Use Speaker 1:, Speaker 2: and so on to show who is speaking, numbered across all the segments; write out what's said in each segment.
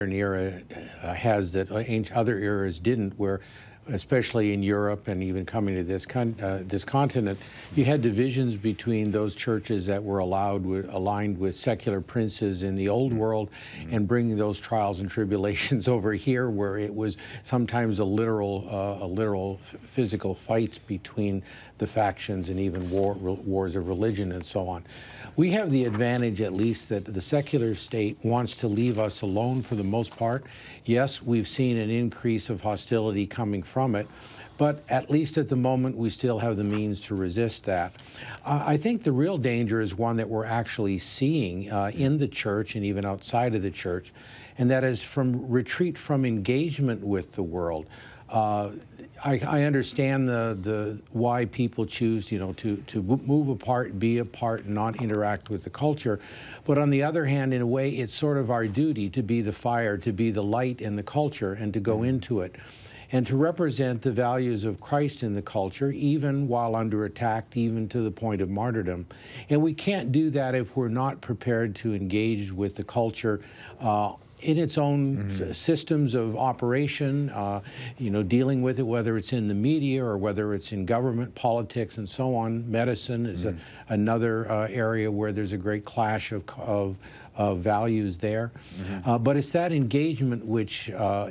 Speaker 1: modern era has that other eras didn't, where especially in Europe and even coming to this continent, you had divisions between those churches that were aligned with secular princes in the old world, and bringing those trials and tribulations over here, where it was sometimes a literal physical fights between the factions, and even wars of religion and so on. We have the advantage, at least, that the secular state wants to leave us alone for the most part. Yes, we've seen an increase of hostility coming from it, but at least at the moment we still have the means to resist that. I think the real danger is one that we're actually seeing in the church and even outside of the church, and that is from retreat from engagement with the world. I understand why people choose, to move apart, be apart, and not interact with the culture. But on the other hand, in a way, it's sort of our duty to be the fire, to be the light in the culture, and to go into it, and to represent the values of Christ in the culture, even while under attack, even to the point of martyrdom. And we can't do that if we're not prepared to engage with the culture in its own systems of operation, dealing with it, whether it's in the media or whether it's in government, politics, and so on. Medicine is another area where there's a great clash of values there. But it's that engagement which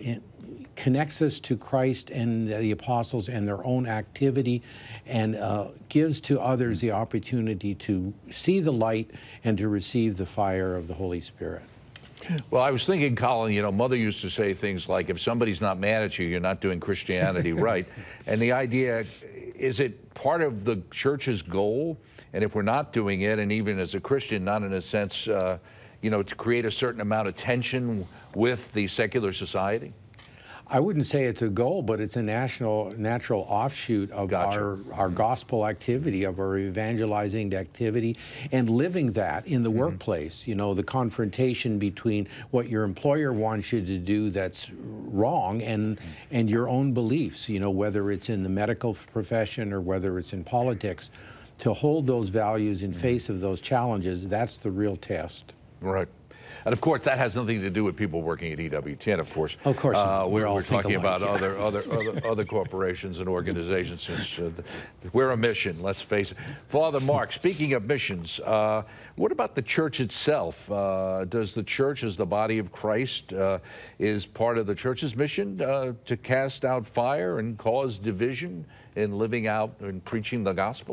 Speaker 1: connects us to Christ and the apostles and their own activity, and gives to others the opportunity to see the light and to receive the fire of the Holy Spirit.
Speaker 2: Well, I was thinking, Colin, Mother used to say things like, if somebody's not mad at you, you're not doing Christianity right. And the idea, is it part of the church's goal? And if we're not doing it, and even as a Christian, not in a sense, to create a certain amount of tension with the secular society?
Speaker 1: I wouldn't say it's a goal, but it's a natural offshoot of our gospel activity, of our evangelizing activity, and living that in the workplace. The confrontation between what your employer wants you to do that's wrong and your own beliefs, whether it's in the medical profession or whether it's in politics. To hold those values in face of those challenges, that's the real test.
Speaker 2: Right. And of course, that has nothing to do with people working at EWTN, of course.
Speaker 1: Of course.
Speaker 2: We're talking about other corporations and organizations, since we're a mission, let's face it. Father Mark, speaking of missions, what about the church itself? Does the church, as the body of Christ, is part of the church's mission to cast out fire and cause division in living out and preaching the gospel?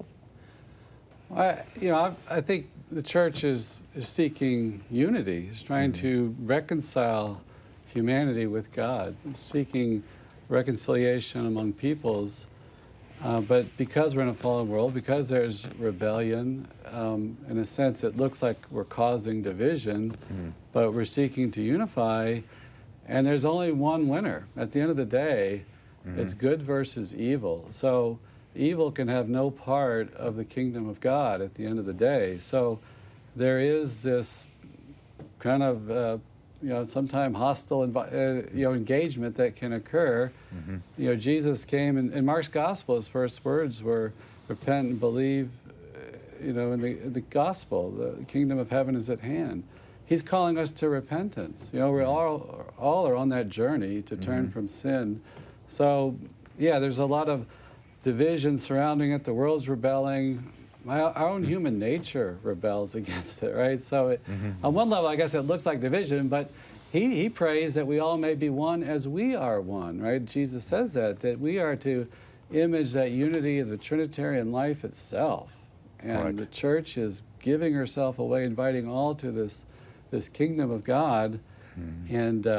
Speaker 3: I think the church is seeking unity. It's trying to reconcile humanity with God, seeking reconciliation among peoples. But because we're in a fallen world, because there's rebellion, in a sense it looks like we're causing division, but we're seeking to unify, and there's only one winner. At the end of the day, it's good versus evil. So evil can have no part of the kingdom of God at the end of the day. So there is this kind of, sometimes hostile, engagement that can occur. Jesus came, in Mark's gospel, his first words were, repent and believe, in the gospel. The kingdom of heaven is at hand. He's calling us to repentance. We all are on that journey to turn from sin. So, yeah, there's a lot of division surrounding it. The world's rebelling. Our own human nature rebels against it, right? So on one level, I guess it looks like division, but he prays that we all may be one as we are one, right? Jesus says that we are to image that unity of the Trinitarian life itself. And the church is giving herself away, inviting all to this kingdom of God. And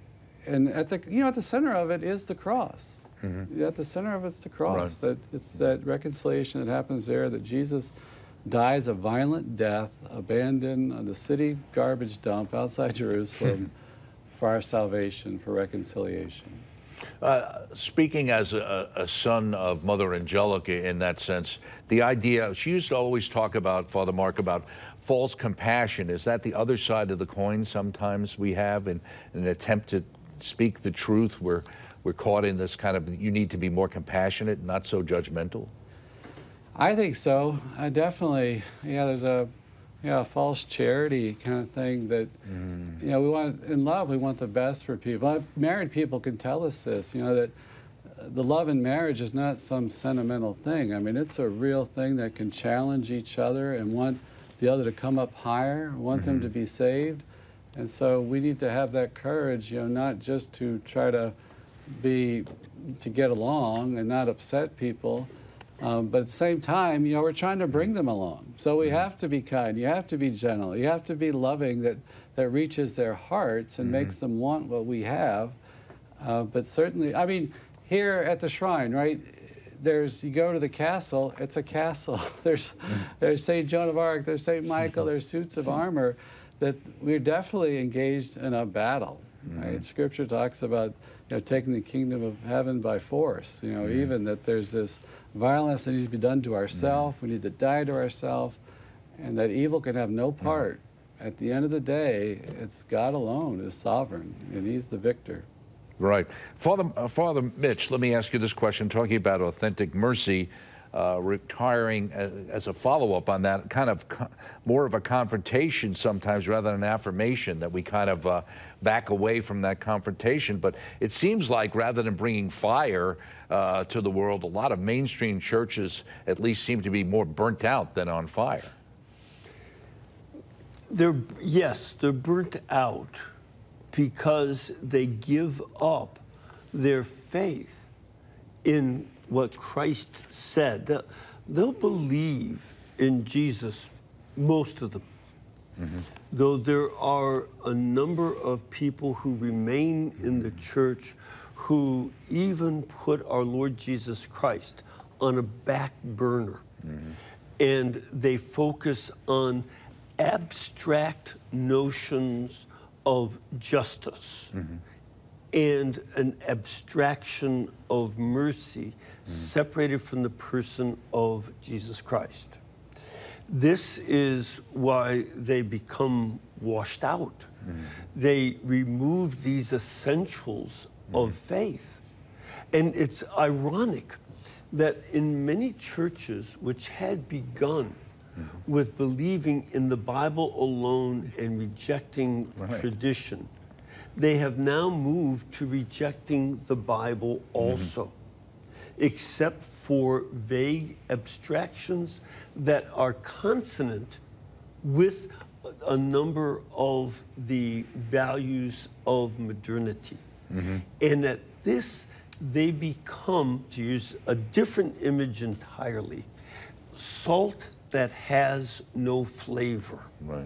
Speaker 3: at the center of it is the cross. At the center of it's the cross. That it's that reconciliation that happens there, that Jesus dies a violent death, abandoned on the city garbage dump outside Jerusalem for our salvation, for reconciliation.
Speaker 2: Speaking as a son of Mother Angelica in that sense, the idea, she used to always talk about, Father Mark, about false compassion. Is that the other side of the coin sometimes we have in an attempt to speak the truth? We're caught in this kind of, you need to be more compassionate, not so judgmental?
Speaker 3: I think so. I definitely, there's a yeah, false charity kind of thing that, you know, we want, in love, we want the best for people. Married people can tell us this, you know, that the love in marriage is not some sentimental thing. I mean, it's a real thing that can challenge each other and want the other to come up higher, want them to be saved. And so we need to have that courage, you know, not just to try to get along and not upset people, but at the same time, you know, we're trying to bring them along. So we have to be kind, you have to be gentle, you have to be loving that reaches their hearts and makes them want what we have. But certainly, I mean, here at the shrine, right, you go to the castle, it's a castle. There's St. Joan of Arc, there's St. Michael, there's suits of armor, that we're definitely engaged in a battle. Right? Scripture talks about, you know, taking the kingdom of heaven by force. You know, even that there's this violence that needs to be done to ourselves. We need to die to ourselves, and that evil can have no part. At the end of the day, it's God alone is sovereign, and He's the victor.
Speaker 2: Right. Father Mitch, let me ask you this question, talking about authentic mercy, retiring as a follow-up on that, kind of more of a confrontation sometimes rather than an affirmation, that we kind of back away from that confrontation. But it seems like rather than bringing fire to the world, a lot of mainstream churches at least seem to be more burnt out than on fire.
Speaker 4: Yes, they're burnt out because they give up their faith in what Christ said. They'll believe in Jesus, most of them. Though there are a number of people who remain in the church who even put our Lord Jesus Christ on a back burner. And they focus on abstract notions of justice and an abstraction of mercy separated from the person of Jesus Christ. This is why they become washed out. They remove these essentials of faith. And it's ironic that in many churches which had begun with believing in the Bible alone and rejecting tradition, they have now moved to rejecting the Bible also, except for vague abstractions that are consonant with a number of the values of modernity. And at this, they become, to use a different image entirely, salt that has no flavor.
Speaker 2: Right.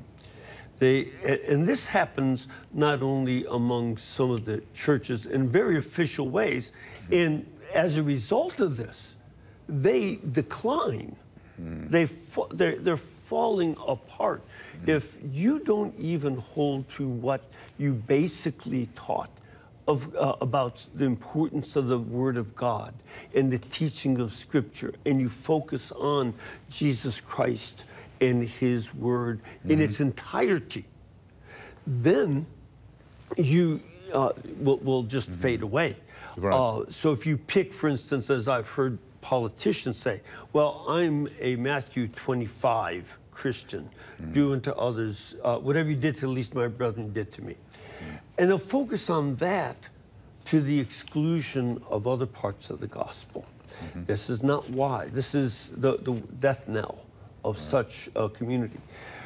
Speaker 4: And this happens not only among some of the churches in very official ways, and as a result of this, they decline. They're falling apart. If you don't even hold to what you basically taught about the importance of the Word of God and the teaching of Scripture, and you focus on Jesus Christ and His Word in its entirety, then you will just fade away.
Speaker 2: Right.
Speaker 4: So if you pick, for instance, as I've heard politicians say, well, I'm a Matthew 25 Christian, do unto others whatever you did to the least of my brethren did to me. And they'll focus on that to the exclusion of other parts of the gospel. This is not why. This is the death knell of such a community.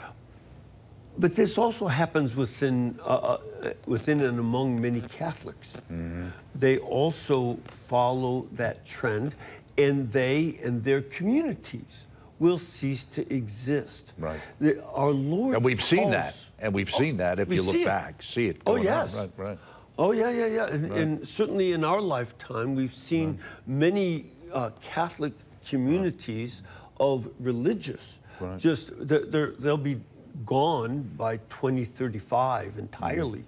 Speaker 4: But this also happens within and among many Catholics. They also follow that trend, and they and their communities will cease to exist.
Speaker 2: Right.
Speaker 4: Our Lord
Speaker 2: And we've seen
Speaker 4: calls,
Speaker 2: that. And we've seen that if you look back. See it
Speaker 4: Oh,
Speaker 2: going
Speaker 4: yes.
Speaker 2: on. Right.
Speaker 4: Oh, yeah. And certainly in our lifetime, we've seen many Catholic communities of religious, just they'll be gone by 2035 entirely.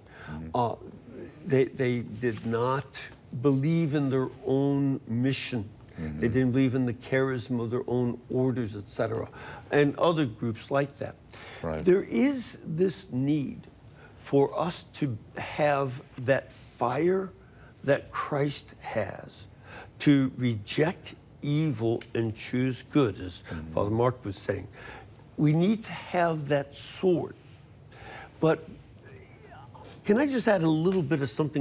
Speaker 4: They did not believe in their own mission. They didn't believe in the charism of their own orders, etc., and other groups like that.
Speaker 2: Right.
Speaker 4: There is this need for us to have that fire that Christ has, to reject evil and choose good, as Father Mark was saying. we need to have that sword. But can I just add a little bit of something